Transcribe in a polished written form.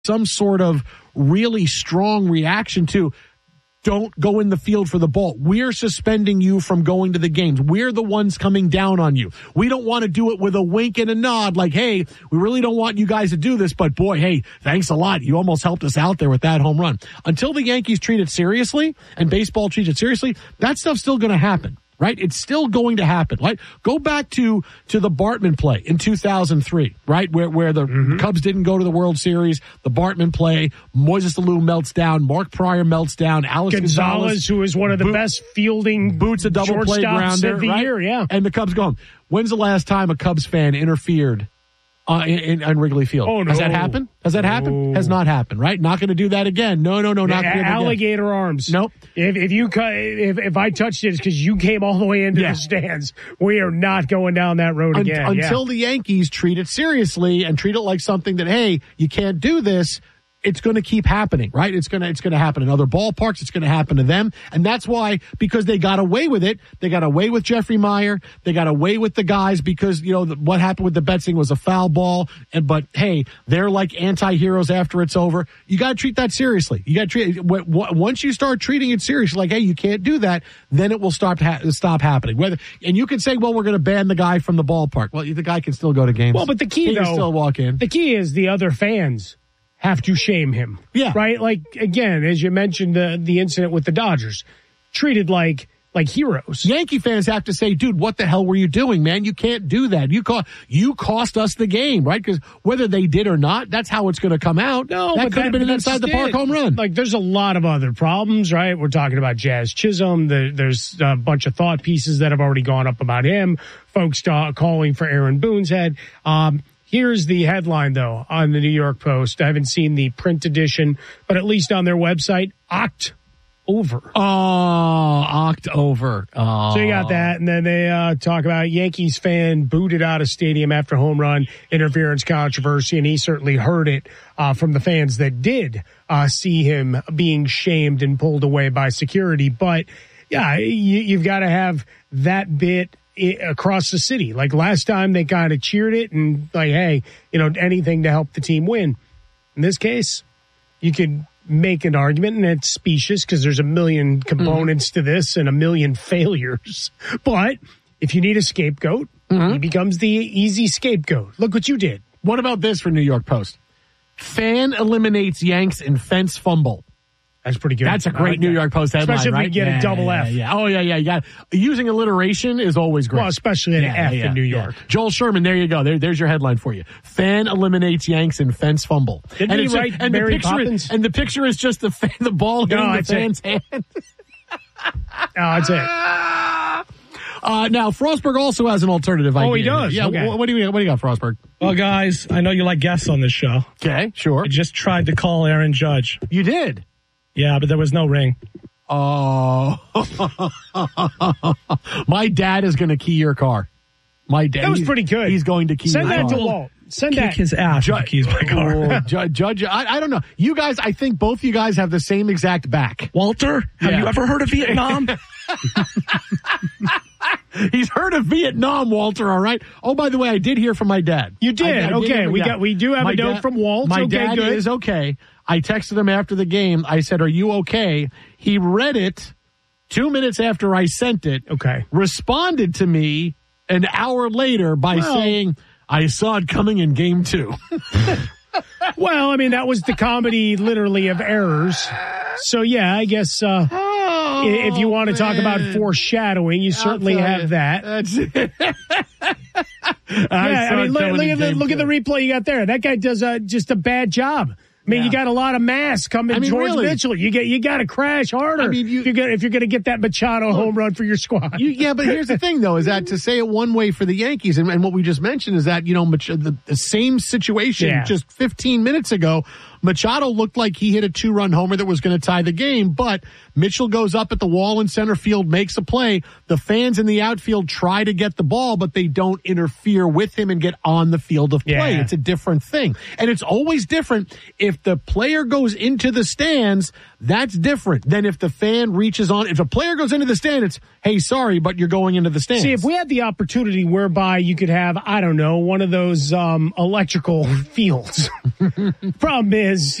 some sort of really strong reaction to don't go in the field for the ball. We're suspending you from going to the games. We're the ones coming down on you. We don't want to do it with a wink and a nod like, hey, we really don't want you guys to do this, but boy, hey, thanks a lot. You almost helped us out there with that home run. Until the Yankees treat it seriously and baseball treats it seriously, that stuff's still going to happen. Right? It's still going to happen. Right? Go back to the Bartman play in 2003, right? Where the Cubs didn't go to the World Series. The Bartman play, Moises Alou melts down, Mark Pryor melts down, Alex Gonzalez, who is one of the best fielding boots a double play grounder of the year, yeah. And the Cubs go home. When's the last time a Cubs fan interfered in Wrigley Field? Oh, no. Has that happened? Has that happened? Has not happened, right? Not going to do that again. No, not going to do that again. Alligator arms. Nope. If I touched it, it's because you came all the way into the stands. We are not going down that road again. Until the Yankees treat it seriously and treat it like something that, hey, you can't do this. It's going to keep happening, right? It's going to happen in other ballparks. It's going to happen to them. And that's why, because they got away with it. They got away with Jeffrey Meyer. They got away with the guys because, what happened with the Betzing was a foul ball. But hey, they're like anti-heroes after it's over. You got to treat that seriously. You got to treat it. Once you start treating it seriously, like, hey, you can't do that, then it will stop happening. And you can say, well, we're going to ban the guy from the ballpark. Well, the guy can still go to games. Well, but the key, he can still walk in. The key is the other fans have to shame him. Yeah. Right? Like, again, as you mentioned, the incident with the Dodgers, treated like heroes. Yankee fans have to say, dude, what the hell were you doing, man? You can't do that. You cost us the game, right? Because whether they did or not, that's how it's going to come out. No, that could have been an inside the park home run. Like, there's a lot of other problems, right? We're talking about Jazz Chisholm. There's a bunch of thought pieces that have already gone up about him. Folks calling for Aaron Boone's head. Here's the headline, though, on the New York Post. I haven't seen the print edition, but at least on their website, October. Oh, October. Oh. So you got that, and then they talk about Yankees fan booted out of stadium after home run interference controversy, and he certainly heard it from the fans that did see him being shamed and pulled away by security. But, yeah, you've got to have that bit across the city. Like last time they kind of cheered it and like, hey, anything to help the team win. In this case, you could make an argument, and it's specious because there's a million components to this and a million failures. But if you need a scapegoat, he becomes the easy scapegoat. Look what you did. What about this for New York Post? Fan eliminates Yanks in fence fumble. That's pretty good. That's a great New York Post headline, especially if right? you get a double F. Yeah. Oh, yeah. You got using alliteration is always great. Well, especially an F in New York. Yeah. Joel Sherman, there you go. There's your headline for you. Fan eliminates Yanks in fence fumble. Didn't he write Mary Poppins? And the picture is just the ball hitting the fan's hand. That's it. Now, Frostberg also has an alternative idea. Oh, he does? Yeah. Okay. What do you got, Frostberg? Well, guys, I know you like guests on this show. Okay, sure. I just tried to call Aaron Judge. You did? Yeah, but there was no ring. Oh. My dad is going to key your car. My dad. That was pretty good. He's going to key your car. Send that to Walt. Kick his ass if he keys my car. Judge, I don't know. You guys, I think both you guys have the same exact back. Walter, have you ever heard of Vietnam? He's heard of Vietnam, Walter, all right? Oh, by the way, I did hear from my dad. You did? Okay, we do have a note from Walt. My dad is okay. I texted him after the game. I said, are you okay? He read it 2 minutes after I sent it. Okay. Responded to me an hour later by saying, I saw it coming in game 2. Well, I mean, that was the comedy literally of errors. So, yeah, I guess if you want to talk about foreshadowing, you certainly have that. That's it. I mean, look at the replay you got there. That guy does just a bad job. I mean, you got a lot of mass coming towards Mitchell. You got to crash harder. I mean, if you're going to get that Machado home run for your squad. But here's the thing, though, is that to say it one way for the Yankees, and what we just mentioned is that the same situation just 15 minutes ago. Machado looked like he hit a 2-run homer that was going to tie the game, but Mitchell goes up at the wall in center field, makes a play. The fans in the outfield try to get the ball, but they don't interfere with him and get on the field of play. It's a different thing. And it's always different if if the player goes into the stands, that's different than if the fan reaches on. If a player goes into the stand, it's, hey, sorry, but you're going into the stands. See, if we had the opportunity whereby you could have, I don't know, one of those electrical fields. Problem is,